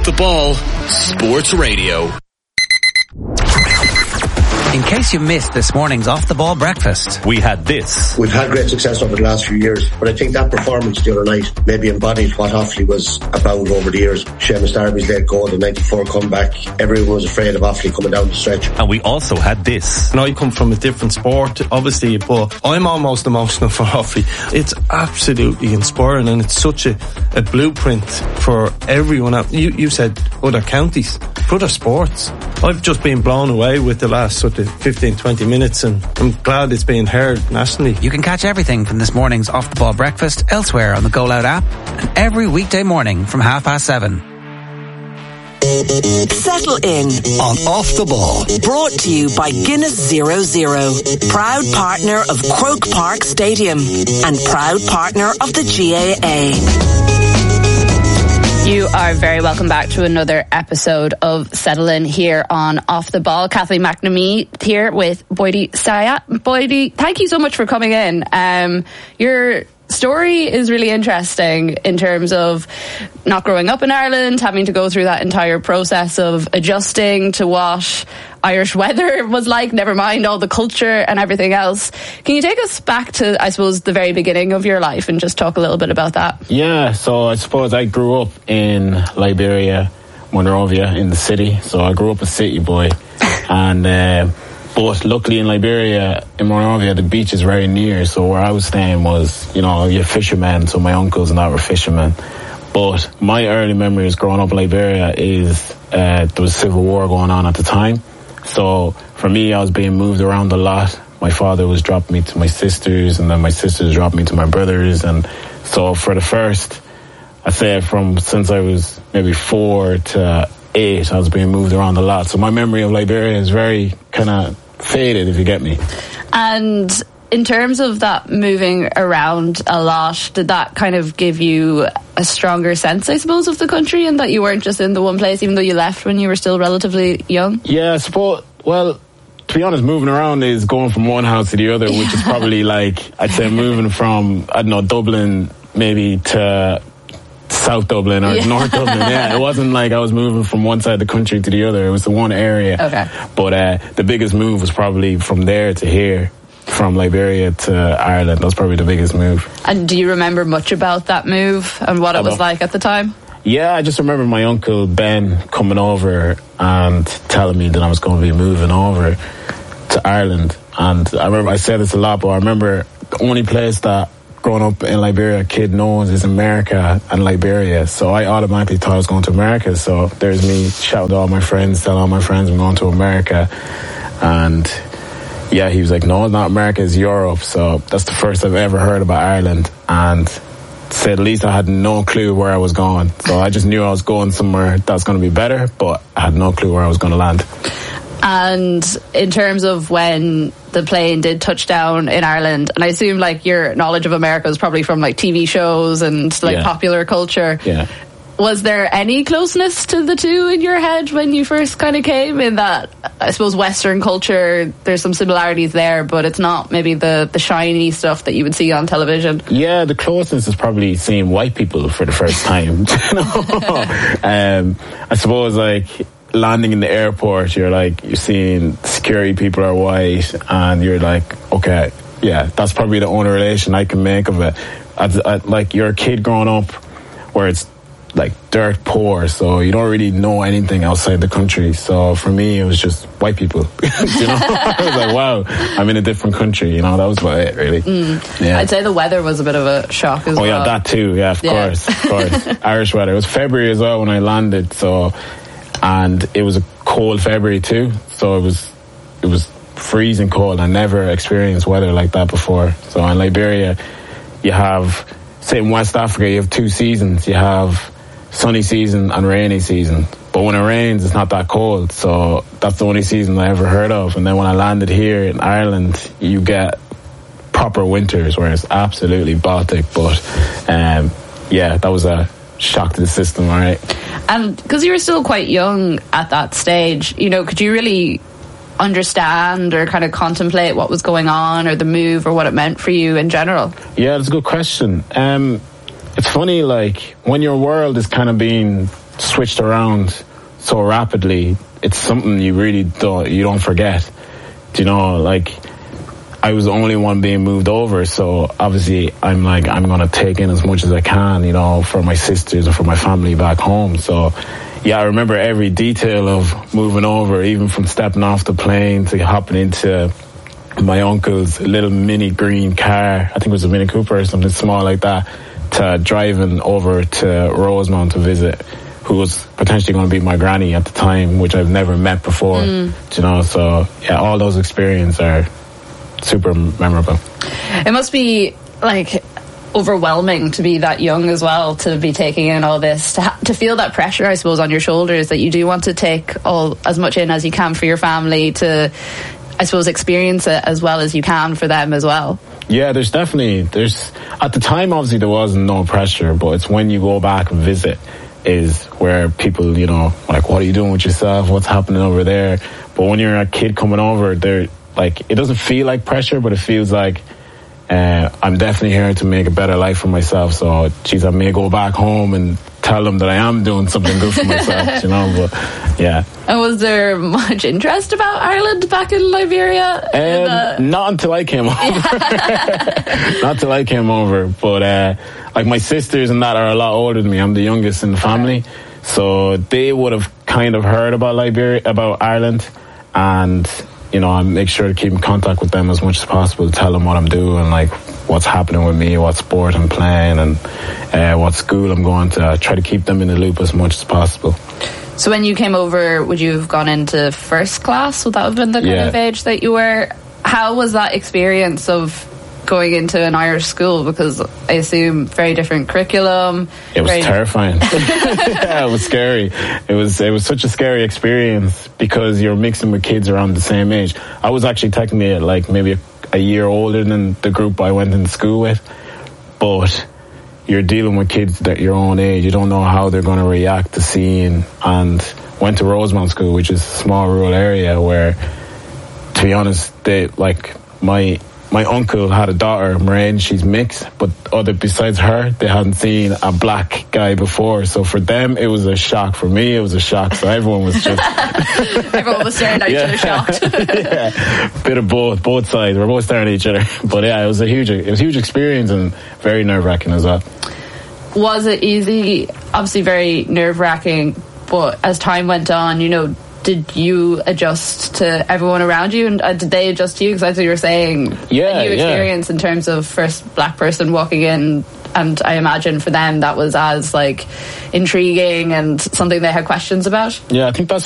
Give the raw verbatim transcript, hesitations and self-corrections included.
the Ball Sports Radio. In case you missed this morning's Off the Ball breakfast, we had this. We've had great success over the last few years, but I think that performance the other night maybe embodied what Offaly was about over the years. Seamus Darby's late goal, the ninety-four comeback. Everyone was afraid of Offaly coming down the stretch. And we also had this. And I come from a different sport, obviously, but I'm almost emotional for Offaly. It's absolutely inspiring, and it's such a, a blueprint for everyone. You, you said other counties, for other sports. I've just been blown away with the last sort of fifteen, twenty minutes, and I'm glad it's being heard nationally. You can catch everything from this morning's Off the Ball breakfast elsewhere on the Go Loud app and every weekday morning from half past seven. Settle in on Off the Ball, brought to you by Guinness Zero Zero, proud partner of Croke Park Stadium and proud partner of the G A A. You are very welcome back to another episode of Settle In here on Off the Ball. Kathleen McNamee here with Boydie Sayat. Boydie, thank you so much for coming in. Um, your story is really interesting in terms of not growing up in Ireland, having to go through that entire process of adjusting to what Irish weather was like, never mind all the culture and everything else. Can you take us back to, I suppose, the very beginning of your life and just talk a little bit about that? Yeah, so I suppose I grew up in Liberia, Monrovia, in the city. So I grew up a city boy. and uh, But luckily in Liberia, in Monrovia, the beach is very near. So where I was staying was, you know, you're fishermen. So my uncles and that were fishermen. But my early memories growing up in Liberia is uh, there was civil war going on at the time. So for me, I was being moved around a lot. My father was dropping me to my sisters, and then my sisters dropped me to my brothers. And so for the first, I say from since I was maybe four to eight, I was being moved around a lot. So my memory of Liberia is very kind of faded, if you get me. And in terms of that moving around a lot, did that kind of give you a stronger sense, I suppose, of the country, and that you weren't just in the one place, even though you left when you were still relatively young? Yeah, I suppose, well, to be honest, moving around is going from one house to the other, which is probably like, I'd say moving from, I don't know, Dublin maybe to South Dublin or yeah. North Dublin. Yeah, it wasn't like I was moving from one side of the country to the other. It was the one area. Okay. But uh, the biggest move was probably from there to here. From Liberia to Ireland. That was probably the biggest move. And do you remember much about that move and what it was like at the time? Yeah, I just remember my uncle Ben coming over and telling me that I was going to be moving over to Ireland. And I remember, I said this a lot, but I remember the only place that growing up in Liberia a kid knows is America and Liberia. So I automatically thought I was going to America. So there's me shouting to all my friends, telling all my friends I'm going to America. And yeah, he was like, no, it's not America, it's Europe. So that's the first I've ever heard about Ireland. And to say the least, I had no clue where I was going. So I just knew I was going somewhere that's going to be better, but I had no clue where I was going to land. And in terms of when the plane did touch down in Ireland, and I assume like your knowledge of America is probably from like T V shows and like yeah. popular culture. Yeah. Was there any closeness to the two in your head when you first kind of came, in that, I suppose, Western culture, there's some similarities there, but it's not maybe the, the shiny stuff that you would see on television? Yeah, the closeness is probably seeing white people for the first time. um, I suppose, like, landing in the airport, you're like, you're seeing security people are white, and you're like, okay, yeah, that's probably the only relation I can make of it. As, as, like, you're a kid growing up where it's like dirt poor, so you don't really know anything outside the country. So for me, it was just white people. You know, I was like, wow, I'm in a different country. You know, that was about it, really. Mm. Yeah. I'd say the weather was a bit of a shock as oh, well. Oh yeah, that too. Yeah, of yeah. course, of course. Irish weather. It was February as well when I landed. So, and it was a cold February too. So it was, it was freezing cold. I never experienced weather like that before. So in Liberia, you have, say in West Africa, you have two seasons. You have sunny season and rainy season, but when it rains it's not that cold, so that's the only season I ever heard of. And then when I landed here in Ireland, you get proper winters where it's absolutely Baltic. But um, yeah, that was a shock to the system. All right. And because you were still quite young at that stage, you know, could you really understand or kind of contemplate what was going on, or the move, or what it meant for you in general? Yeah, that's a good question. um It's funny, like, when your world is kind of being switched around so rapidly, it's something you really don't, you don't forget. Do you know, like, I was the only one being moved over, so obviously I'm like, I'm going to take in as much as I can, you know, for my sisters and for my family back home. So, yeah, I remember every detail of moving over, even from stepping off the plane to hopping into my uncle's little mini green car, I think it was a Mini Cooper or something small like that, to driving over to Rosemount to visit, who was potentially going to be my granny at the time, which I've never met before. Mm. You know, so yeah, all those experiences are super memorable. It must be like overwhelming to be that young as well, to be taking in all this, to, ha- to feel that pressure, I suppose, on your shoulders, that you do want to take all as much in as you can for your family, to, I suppose, experience it as well as you can for them as well. Yeah, there's definitely, there's, at the time obviously there wasn't no pressure, but it's when you go back and visit is where people, you know, like, what are you doing with yourself? What's happening over there? But when you're a kid coming over, there, like, it doesn't feel like pressure, but it feels like uh, I'm definitely here to make a better life for myself. So, geez, I may go back home and tell them that I am doing something good for myself, you know, but yeah. And was there much interest about Ireland back in Liberia? Um, in the... Not until I came over. Not until I came over. But uh, like my sisters and that are a lot older than me. I'm the youngest in the family. Okay. So they would have kind of heard about Liberia, about Ireland. And, you know, I make sure to keep in contact with them as much as possible, to tell them what I'm doing, like what's happening with me, what sport I'm playing, and uh, what school I'm going to. I try to keep them in the loop as much as possible. So when you came over, would you have gone into first class? Would that have been the kind yeah. of age that you were? How was that experience of going into an Irish school? Because I assume very different curriculum. It was very terrifying. Yeah, it was scary. It was it was such a scary experience because you're mixing with kids around the same age. I was actually technically like maybe a, a year older than the group I went into school with, but you're dealing with kids that your own age. You don't know how they're going to react to seeing. And went to Rosemount School, which is a small rural area where, to be honest, they like my my uncle had a daughter, Mairead. She's mixed, but other besides her, they hadn't seen a black guy before. So for them, it was a shock. For me, it was a shock. So everyone was just everyone was staring at yeah. each other, shocked. Yeah, bit of both, both sides. We're both staring at each other. But yeah, it was a huge, it was a huge experience and very nerve wracking as well. Was it easy? Obviously, very nerve wracking. But as time went on, you know, did you adjust to everyone around you, and uh, did they adjust to you? Because as you were saying, yeah, a new experience yeah. in terms of first black person walking in, and I imagine for them that was as like intriguing and something they had questions about. Yeah, I think that's